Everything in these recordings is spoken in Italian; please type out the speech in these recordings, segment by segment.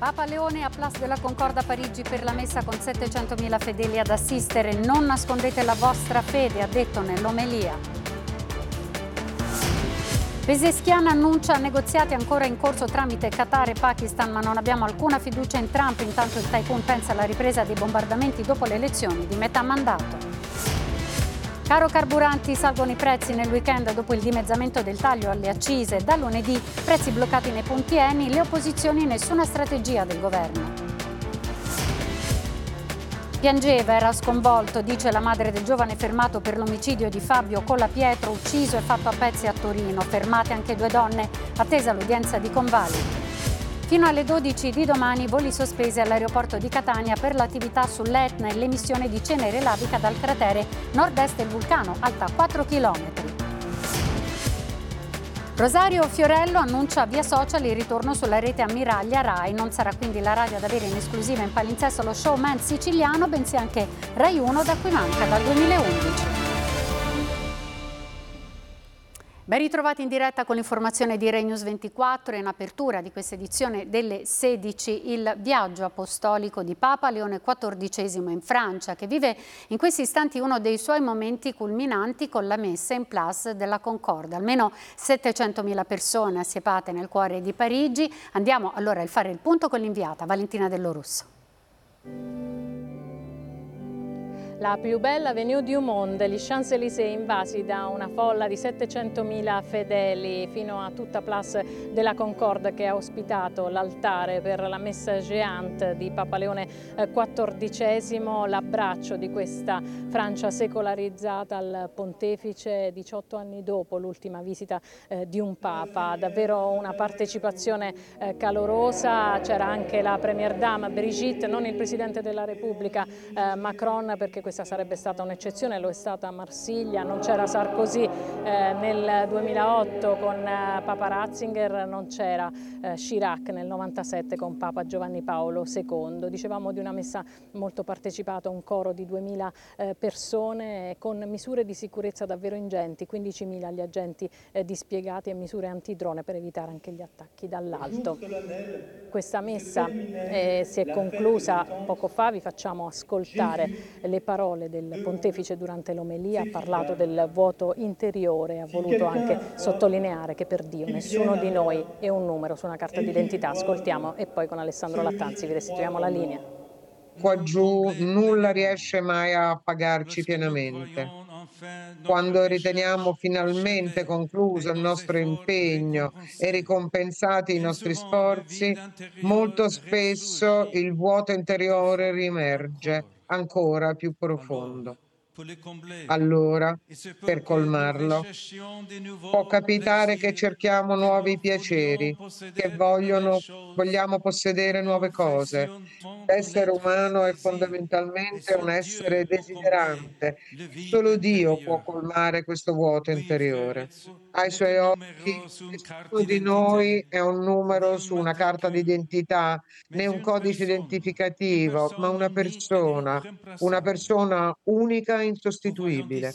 Papa Leone a Place de la Concorde a Parigi per la messa con 700.000 fedeli ad assistere. Non nascondete la vostra fede, ha detto nell'omelia. Pezeshkian annuncia negoziati ancora in corso tramite Qatar e Pakistan, ma non abbiamo alcuna fiducia in Trump. Intanto il Tycoon pensa alla ripresa dei bombardamenti dopo le elezioni di metà mandato. Caro carburanti, salgono i prezzi nel weekend dopo il dimezzamento del taglio alle accise. Da lunedì prezzi bloccati nei punti Eni, le opposizioni nessuna strategia del governo. Piangeva, era sconvolto, dice la madre del giovane fermato per l'omicidio di Fabio Collapietro, ucciso e fatto a pezzi a Torino. Fermate anche 2 donne, attesa l'udienza di Convalli. Fino alle 12 di domani voli sospesi all'aeroporto di Catania per l'attività sull'Etna e l'emissione di cenere lavica dal cratere nord-est del vulcano, alta 4 km. Rosario Fiorello annuncia via social il ritorno sulla rete ammiraglia Rai. Non sarà quindi la radio ad avere in esclusiva in palinsesto lo showman siciliano, bensì anche Rai 1, da cui manca dal 2011. Ben ritrovati in diretta con l'informazione di Rai News 24. In apertura di questa edizione delle 16 il viaggio apostolico di Papa Leone XIV in Francia, che vive in questi istanti uno dei suoi momenti culminanti con la messa in Place de la Concorde. Almeno 700.000 persone assiepate nel cuore di Parigi. Andiamo allora a fare il punto con l'inviata Valentina Dellorusso. La più bella avenue du monde, gli Champs-Élysées invasi da una folla di 700.000 fedeli fino a tutta Place de la Concorde, che ha ospitato l'altare per la messa géante di Papa Leone XIV, l'abbraccio di questa Francia secolarizzata al pontefice 18 anni dopo l'ultima visita di un Papa. Davvero una partecipazione calorosa. C'era anche la Première Dame Brigitte, non il Presidente della Repubblica Macron, perché questa sarebbe stata un'eccezione, lo è stata a Marsiglia, non c'era Sarkozy nel 2008 con Papa Ratzinger, non c'era Chirac nel 97 con Papa Giovanni Paolo II. Dicevamo di una messa molto partecipata, un coro di 2.000 persone con misure di sicurezza davvero ingenti, 15.000 gli agenti dispiegati e misure antidrone per evitare anche gli attacchi dall'alto. Questa messa si è conclusa poco fa, vi facciamo ascoltare le parole del pontefice durante l'omelia. Ha parlato del vuoto interiore, ha voluto anche sottolineare che per Dio nessuno di noi è un numero su una carta d'identità. Ascoltiamo e poi con Alessandro Lattanzi vi restituiamo la linea. Qua giù nulla riesce mai a pagarci pienamente. Quando riteniamo finalmente concluso il nostro impegno e ricompensati i nostri sforzi, molto spesso il vuoto interiore riemerge ancora più profondo. Allora, per colmarlo, può capitare che cerchiamo nuovi piaceri, che vogliamo possedere nuove cose. L'essere umano è fondamentalmente un essere desiderante. Solo Dio può colmare questo vuoto interiore. Ai suoi occhi, nessuno di noi è un numero su una carta d'identità, né un codice identificativo, ma una persona unica e insostituibile.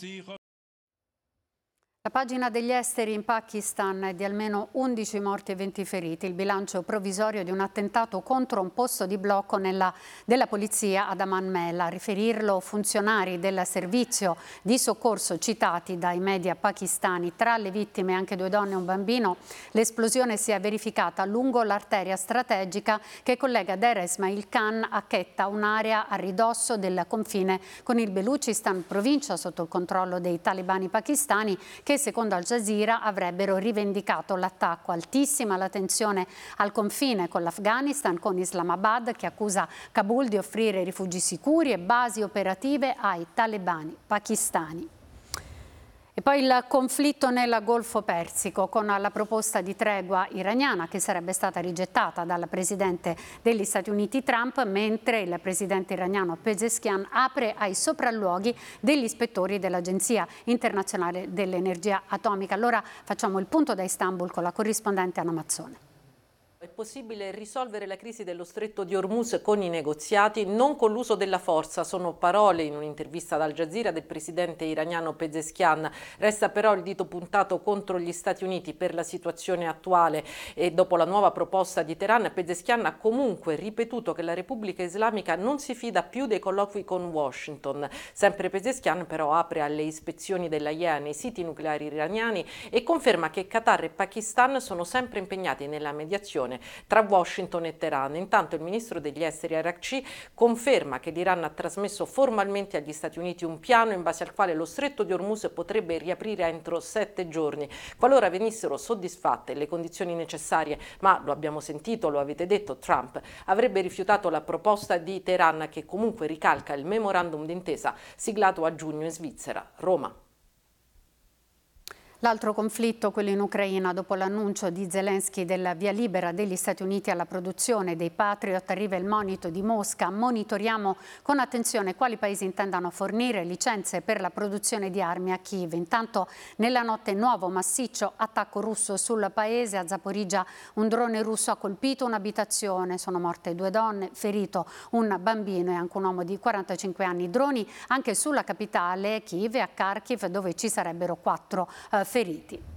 La pagina degli esteri in Pakistan è di almeno 11 morti e 20 feriti. Il bilancio provvisorio di un attentato contro un posto di blocco della polizia ad Aman Mela. A riferirlo funzionari del servizio di soccorso citati dai media pakistani. Tra le vittime anche 2 donne e un bambino. L'esplosione si è verificata lungo l'arteria strategica che collega Dera Ismail Khan a Quetta, un'area a ridosso del confine con il Belucistan, provincia sotto il controllo dei talebani pakistani, che secondo Al Jazeera avrebbero rivendicato l'attacco. Altissima la tensione al confine con l'Afghanistan, con Islamabad che accusa Kabul di offrire rifugi sicuri e basi operative ai talebani pakistani. E poi il conflitto nel Golfo Persico, con la proposta di tregua iraniana che sarebbe stata rigettata dal presidente degli Stati Uniti Trump, mentre il presidente iraniano Pezeshkian apre ai sopralluoghi degli ispettori dell'Agenzia Internazionale dell'Energia Atomica. Allora facciamo il punto da Istanbul con la corrispondente Anna Mazzone. È possibile risolvere la crisi dello stretto di Hormuz con i negoziati, non con l'uso della forza. Sono parole in un'intervista ad Al Jazeera del presidente iraniano Pezeshkian. Resta però il dito puntato contro gli Stati Uniti per la situazione attuale e dopo la nuova proposta di Teheran, Pezeshkian ha comunque ripetuto che la Repubblica Islamica non si fida più dei colloqui con Washington. Sempre Pezeshkian però apre alle ispezioni dell'AIEA nei siti nucleari iraniani e conferma che Qatar e Pakistan sono sempre impegnati nella mediazione tra Washington e Teheran. Intanto il ministro degli esteri Araghchi conferma che l'Iran ha trasmesso formalmente agli Stati Uniti un piano in base al quale lo stretto di Hormuz potrebbe riaprire entro 7 giorni, qualora venissero soddisfatte le condizioni necessarie, ma lo abbiamo sentito, lo avete detto, Trump avrebbe rifiutato la proposta di Teheran che comunque ricalca il memorandum d'intesa siglato a giugno in Svizzera, Roma. L'altro conflitto, quello in Ucraina, dopo l'annuncio di Zelensky della via libera degli Stati Uniti alla produzione dei Patriot, arriva il monito di Mosca. Monitoriamo con attenzione quali paesi intendano fornire licenze per la produzione di armi a Kiev. Intanto nella notte nuovo massiccio attacco russo sul paese. A Zaporizhzhia un drone russo ha colpito un'abitazione, sono morte 2 donne, ferito un bambino e anche un uomo di 45 anni. Droni anche sulla capitale Kiev e a Kharkiv, dove ci sarebbero 4 feriti.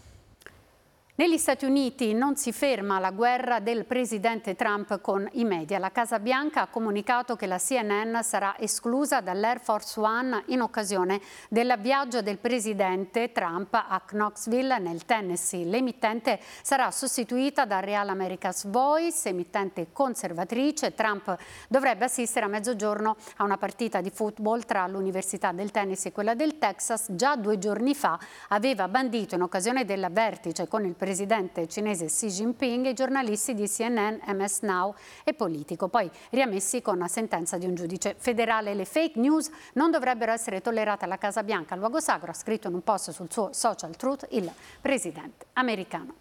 Negli Stati Uniti non si ferma la guerra del presidente Trump con i media. La Casa Bianca ha comunicato che la CNN sarà esclusa dall'Air Force One in occasione del viaggio del presidente Trump a Knoxville nel Tennessee. L'emittente sarà sostituita da Real America's Voice, emittente conservatrice. Trump dovrebbe assistere a mezzogiorno a una partita di football tra l'Università del Tennessee e quella del Texas. Già 2 giorni fa aveva bandito in occasione del vertice con il presidente cinese Xi Jinping i giornalisti di CNN, MS Now e Politico, poi riammessi con una sentenza di un giudice federale. Le fake news non dovrebbero essere tollerate alla Casa Bianca, luogo sacro, ha scritto in un post sul suo social Truth il presidente americano.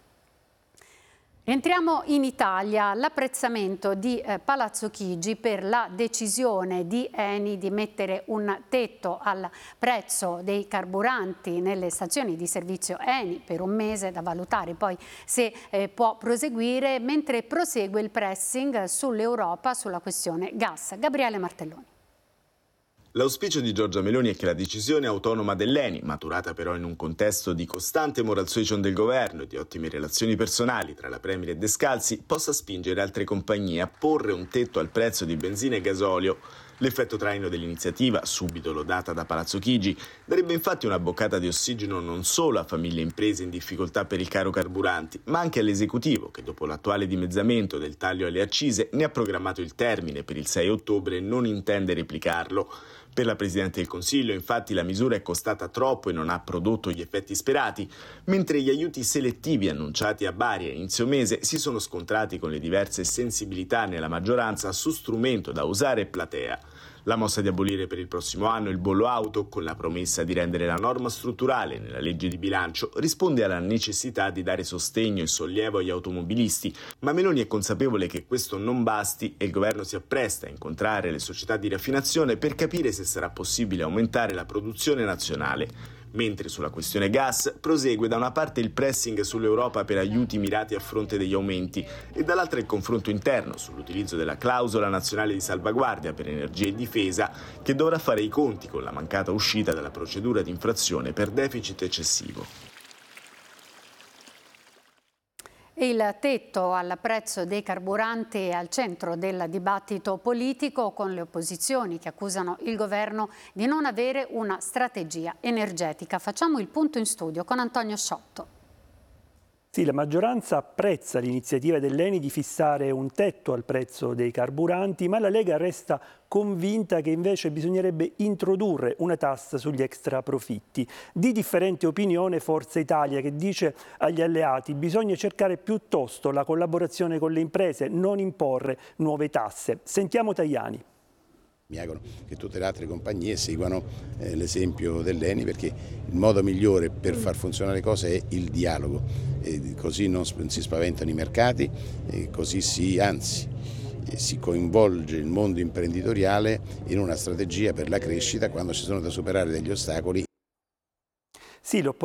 Entriamo in Italia. L'apprezzamento di Palazzo Chigi per la decisione di Eni di mettere un tetto al prezzo dei carburanti nelle stazioni di servizio Eni per un mese, da valutare poi se può proseguire, mentre prosegue il pressing sull'Europa sulla questione gas. Gabriele Martelloni. L'auspicio di Giorgia Meloni è che la decisione autonoma dell'Eni, maturata però in un contesto di costante moral suasion del governo e di ottime relazioni personali tra la Premier e Descalzi, possa spingere altre compagnie a porre un tetto al prezzo di benzina e gasolio. L'effetto traino dell'iniziativa, subito lodata da Palazzo Chigi, darebbe infatti una boccata di ossigeno non solo a famiglie e imprese in difficoltà per il caro carburanti, ma anche all'esecutivo che dopo l'attuale dimezzamento del taglio alle accise ne ha programmato il termine per il 6 ottobre e non intende replicarlo. Per la Presidente del Consiglio, infatti, la misura è costata troppo e non ha prodotto gli effetti sperati, mentre gli aiuti selettivi annunciati a Bari a inizio mese si sono scontrati con le diverse sensibilità nella maggioranza su strumento da usare e platea. La mossa di abolire per il prossimo anno il bollo auto, con la promessa di rendere la norma strutturale nella legge di bilancio, risponde alla necessità di dare sostegno e sollievo agli automobilisti, ma Meloni è consapevole che questo non basti e il governo si appresta a incontrare le società di raffinazione per capire se sarà possibile aumentare la produzione nazionale. Mentre sulla questione gas prosegue da una parte il pressing sull'Europa per aiuti mirati a fronte degli aumenti e dall'altra il confronto interno sull'utilizzo della clausola nazionale di salvaguardia per energia e difesa, che dovrà fare i conti con la mancata uscita dalla procedura di infrazione per deficit eccessivo. Il tetto al prezzo dei carburanti è al centro del dibattito politico, con le opposizioni che accusano il governo di non avere una strategia energetica. Facciamo il punto in studio con Antonio Sciotto. Sì, la maggioranza apprezza l'iniziativa dell'Eni di fissare un tetto al prezzo dei carburanti, ma la Lega resta convinta che invece bisognerebbe introdurre una tassa sugli extraprofitti. Di differente opinione Forza Italia, che dice agli alleati bisogna cercare piuttosto la collaborazione con le imprese, non imporre nuove tasse. Sentiamo Tajani. Mi auguro che tutte le altre compagnie seguano l'esempio dell'Eni, perché il modo migliore per far funzionare le cose è il dialogo, così non si spaventano i mercati, così si coinvolge il mondo imprenditoriale in una strategia per la crescita quando ci sono da superare degli ostacoli. Sì,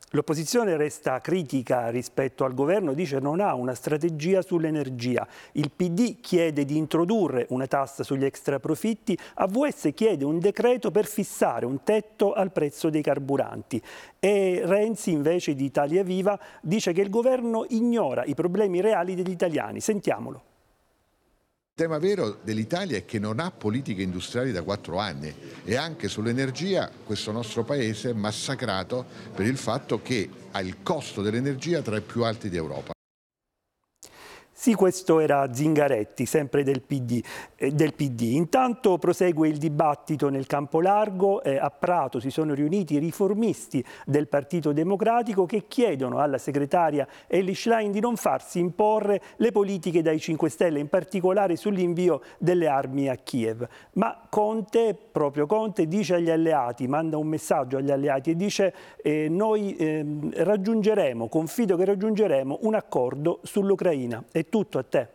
L'opposizione resta critica rispetto al governo, dice non ha una strategia sull'energia. Il PD chiede di introdurre una tassa sugli extraprofitti, AVS chiede un decreto per fissare un tetto al prezzo dei carburanti. E Renzi invece di Italia Viva dice che il governo ignora i problemi reali degli italiani. Sentiamolo. Il tema vero dell'Italia è che non ha politiche industriali da 4 anni e anche sull'energia questo nostro paese è massacrato per il fatto che ha il costo dell'energia tra i più alti d'Europa. Sì, questo era Zingaretti, sempre del PD. Intanto prosegue il dibattito nel campo largo. A Prato si sono riuniti i riformisti del Partito Democratico che chiedono alla segretaria Elly Schlein di non farsi imporre le politiche dai 5 Stelle, in particolare sull'invio delle armi a Kiev. Ma proprio Conte, dice agli alleati, manda un messaggio agli alleati e dice noi confido che raggiungeremo un accordo sull'Ucraina. È tutto, a te.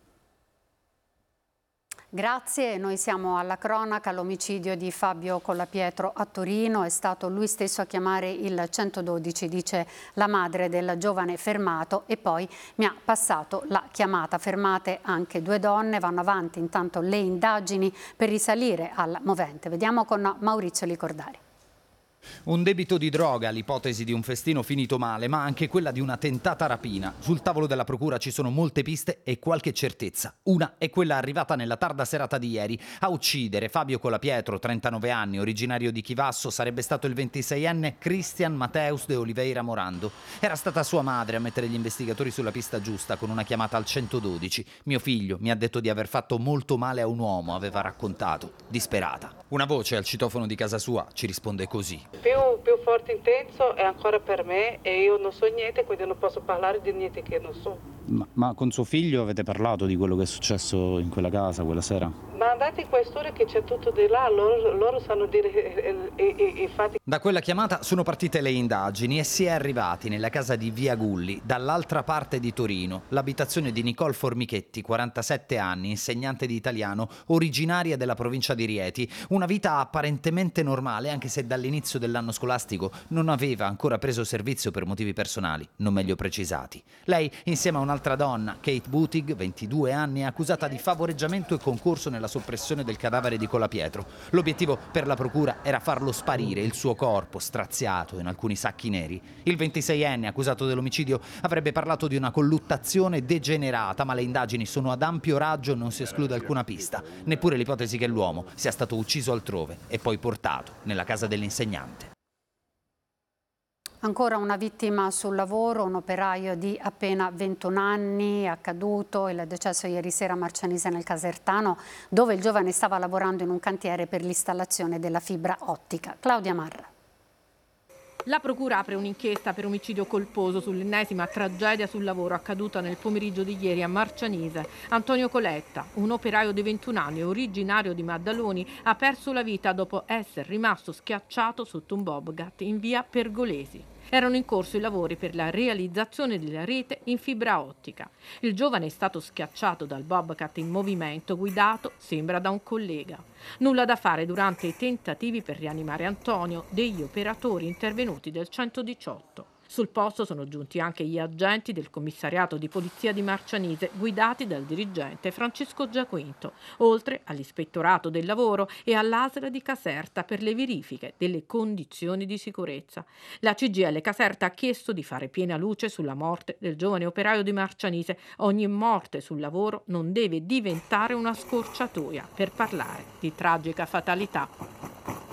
Grazie, noi siamo alla cronaca. L'omicidio di Fabio Collapietro a Torino, è stato lui stesso a chiamare il 112, dice la madre del giovane fermato, e poi mi ha passato la chiamata. Fermate anche 2 donne, vanno avanti intanto le indagini per risalire al movente. Vediamo con Maurizio Licordari. Un debito di droga, l'ipotesi di un festino finito male, ma anche quella di una tentata rapina. Sul tavolo della procura ci sono molte piste e qualche certezza. Una è quella arrivata nella tarda serata di ieri. A uccidere Fabio Collapietro, 39 anni, originario di Chivasso, sarebbe stato il 26enne Cristian Mateus de Oliveira Morando. Era stata sua madre a mettere gli investigatori sulla pista giusta con una chiamata al 112. Mio figlio mi ha detto di aver fatto molto male a un uomo, aveva raccontato, disperata. Una voce al citofono di casa sua ci risponde così. Più forte e intenso è ancora per me e io non so niente, quindi non posso parlare di niente che non so. Ma con suo figlio avete parlato di quello che è successo in quella casa quella sera? Ma andate in questura che c'è tutto di là, loro sanno dire i fatti. Da quella chiamata sono partite le indagini e si è arrivati nella casa di Via Gulli, dall'altra parte di Torino, l'abitazione di Nicole Formichetti, 47 anni, insegnante di italiano, originaria della provincia di Rieti. Una vita apparentemente normale, anche se dall'inizio dell'anno scolastico non aveva ancora preso servizio per motivi personali, non meglio precisati. Lei, insieme a un'altra donna, Kate Butig, 22 anni, è accusata di favoreggiamento e concorso nella soppressione del cadavere di Collapietro. L'obiettivo per la procura era farlo sparire, il suo corpo straziato in alcuni sacchi neri. Il 26enne, accusato dell'omicidio, avrebbe parlato di una colluttazione degenerata, ma le indagini sono ad ampio raggio e non si esclude alcuna pista, neppure l'ipotesi che l'uomo sia stato ucciso altrove e poi portato nella casa dell'insegnante. Ancora una vittima sul lavoro, un operaio di appena 21 anni, accaduto il decesso ieri sera a Marcianise nel Casertano, dove il giovane stava lavorando in un cantiere per l'installazione della fibra ottica. Claudia Marra. La procura apre un'inchiesta per omicidio colposo sull'ennesima tragedia sul lavoro accaduta nel pomeriggio di ieri a Marcianise. Antonio Coletta, un operaio di 21 anni originario di Maddaloni, ha perso la vita dopo essere rimasto schiacciato sotto un bobcat in via Pergolesi. Erano in corso i lavori per la realizzazione della rete in fibra ottica. Il giovane è stato schiacciato dal bobcat in movimento guidato, sembra, da un collega. Nulla da fare durante i tentativi per rianimare Antonio degli operatori intervenuti del 118. Sul posto sono giunti anche gli agenti del commissariato di polizia di Marcianise guidati dal dirigente Francesco Giaquinto, oltre all'ispettorato del lavoro e all'ASL di Caserta per le verifiche delle condizioni di sicurezza. La CGIL Caserta ha chiesto di fare piena luce sulla morte del giovane operaio di Marcianise. Ogni morte sul lavoro non deve diventare una scorciatoia per parlare di tragica fatalità.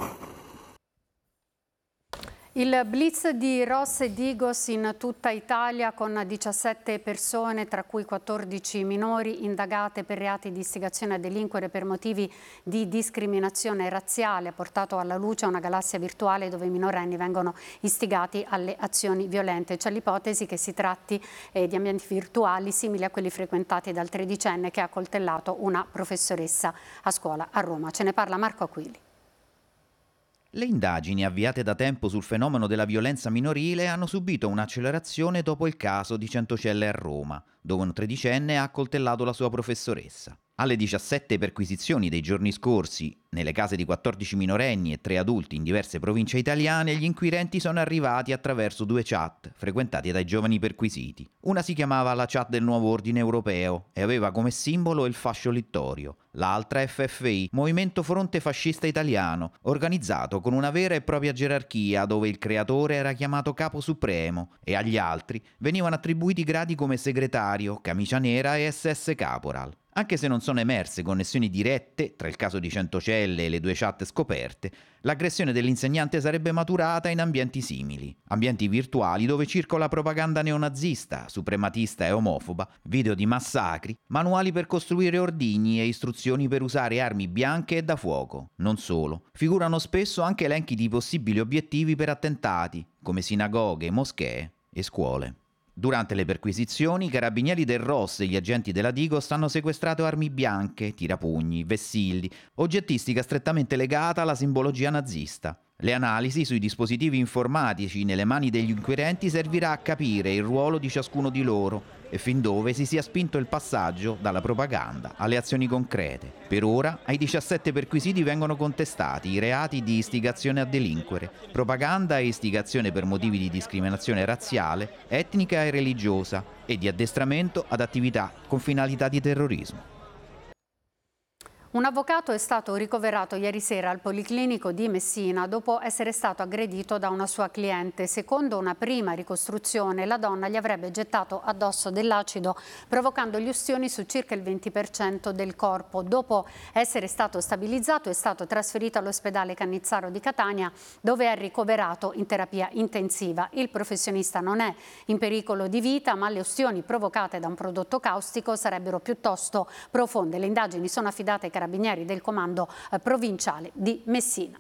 Il blitz di Ross e Digos in tutta Italia con 17 persone, tra cui 14 minori, indagate per reati di istigazione a delinquere per motivi di discriminazione razziale, ha portato alla luce una galassia virtuale dove i minorenni vengono istigati alle azioni violente. C'è l'ipotesi che si tratti di ambienti virtuali simili a quelli frequentati dal 13enne che ha coltellato una professoressa a scuola a Roma. Ce ne parla Marco Aquili. Le indagini avviate da tempo sul fenomeno della violenza minorile hanno subito un'accelerazione dopo il caso di Centocelle a Roma, dove un 13enne ha accoltellato la sua professoressa. Alle 17 perquisizioni dei giorni scorsi, nelle case di 14 minorenni e 3 adulti in diverse province italiane, gli inquirenti sono arrivati attraverso 2 chat frequentate dai giovani perquisiti. Una si chiamava la chat del Nuovo Ordine Europeo e aveva come simbolo il fascio littorio. L'altra FFI, Movimento Fronte Fascista Italiano, organizzato con una vera e propria gerarchia dove il creatore era chiamato capo supremo e agli altri venivano attribuiti gradi come segretario, camicia nera e SS caporal. Anche se non sono emerse connessioni dirette tra il caso di Centocelle e le 2 chat scoperte, l'aggressione dell'insegnante sarebbe maturata in ambienti simili, ambienti virtuali dove circola propaganda neonazista, suprematista e omofoba, video di massacri, manuali per costruire ordigni e istruzioni per usare armi bianche e da fuoco. Non solo, figurano spesso anche elenchi di possibili obiettivi per attentati, come sinagoghe, moschee e scuole. Durante le perquisizioni, i carabinieri del ROS e gli agenti della Digos hanno sequestrato armi bianche, tirapugni, vessilli, oggettistica strettamente legata alla simbologia nazista. Le analisi sui dispositivi informatici nelle mani degli inquirenti servirà a capire il ruolo di ciascuno di loro e fin dove si sia spinto il passaggio dalla propaganda alle azioni concrete. Per ora, ai 17 perquisiti vengono contestati i reati di istigazione a delinquere, propaganda e istigazione per motivi di discriminazione razziale, etnica e religiosa e di addestramento ad attività con finalità di terrorismo. Un avvocato è stato ricoverato ieri sera al Policlinico di Messina dopo essere stato aggredito da una sua cliente. Secondo una prima ricostruzione, la donna gli avrebbe gettato addosso dell'acido, provocando gli ustioni su circa il 20% del corpo. Dopo essere stato stabilizzato, è stato trasferito all'ospedale Cannizzaro di Catania, dove è ricoverato in terapia intensiva. Il professionista non è in pericolo di vita, ma le ustioni provocate da un prodotto caustico sarebbero piuttosto profonde. Le indagini sono affidate ai Carabinieri del Comando Provinciale di Messina.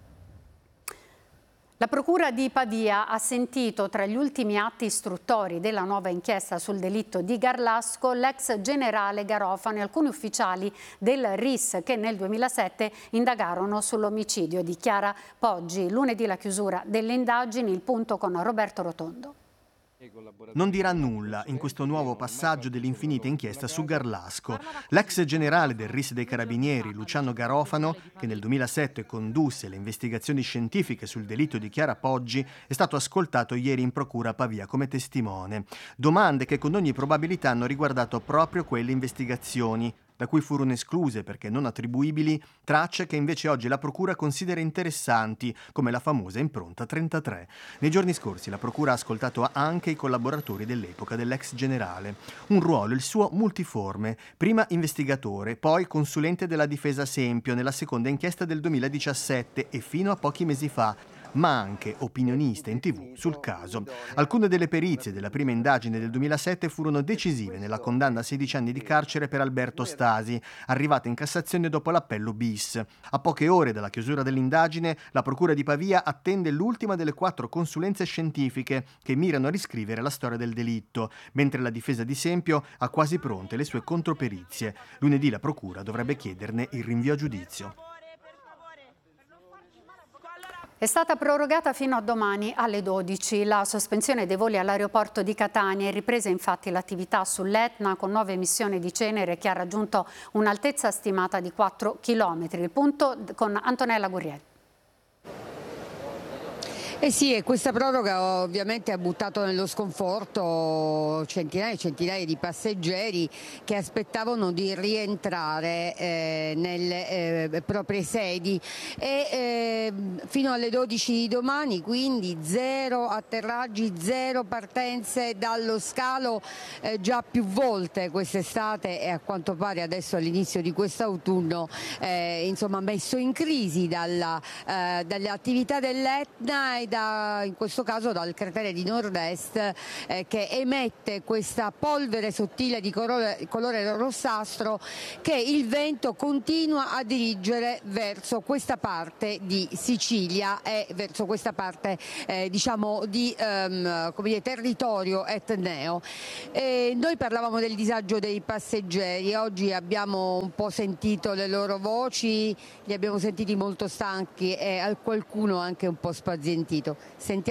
La Procura di Pavia ha sentito tra gli ultimi atti istruttori della nuova inchiesta sul delitto di Garlasco l'ex generale Garofano e alcuni ufficiali del RIS che nel 2007 indagarono sull'omicidio di Chiara Poggi. Lunedì la chiusura delle indagini, il punto con Roberto Rotondo. Non dirà nulla in questo nuovo passaggio dell'infinita inchiesta su Garlasco. L'ex generale del RIS dei Carabinieri, Luciano Garofano, che nel 2007 condusse le investigazioni scientifiche sul delitto di Chiara Poggi, è stato ascoltato ieri in procura a Pavia come testimone. Domande che con ogni probabilità hanno riguardato proprio quelle investigazioni, da cui furono escluse perché non attribuibili tracce che invece oggi la Procura considera interessanti, come la famosa impronta 33. Nei giorni scorsi la Procura ha ascoltato anche i collaboratori dell'epoca dell'ex generale. Un ruolo, il suo, multiforme. Prima investigatore, poi consulente della difesa Sempio nella seconda inchiesta del 2017 e fino a pochi mesi fa, ma anche opinionista in TV sul caso. Alcune delle perizie della prima indagine del 2007 furono decisive nella condanna a 16 anni di carcere per Alberto Stasi, arrivata in Cassazione dopo l'appello bis. A poche ore dalla chiusura dell'indagine, la Procura di Pavia attende l'ultima delle 4 consulenze scientifiche che mirano a riscrivere la storia del delitto, mentre la difesa di Sempio ha quasi pronte le sue controperizie. Lunedì la Procura dovrebbe chiederne il rinvio a giudizio. È stata prorogata fino a domani alle 12 la sospensione dei voli all'aeroporto di Catania. È ripresa infatti l'attività sull'Etna con nuove emissioni di cenere che ha raggiunto un'altezza stimata di 4 km. Il punto con Antonella Gurrielli. Eh sì, e questa proroga ovviamente ha buttato nello sconforto centinaia e centinaia di passeggeri che aspettavano di rientrare nelle proprie sedi e fino alle 12 di domani, quindi 0 atterraggi, 0 partenze dallo scalo già più volte quest'estate e a quanto pare adesso all'inizio di quest'autunno insomma messo in crisi dalle attività dell'Etna e in questo caso dal cratere di Nord-Est che emette questa polvere sottile di colore rossastro che il vento continua a dirigere verso questa parte di Sicilia e verso questa parte diciamo di come dire, territorio etneo. Noi parlavamo del disagio dei passeggeri, oggi abbiamo un po' sentito le loro voci, li abbiamo sentiti molto stanchi e qualcuno anche un po' spazientito. Sentiamo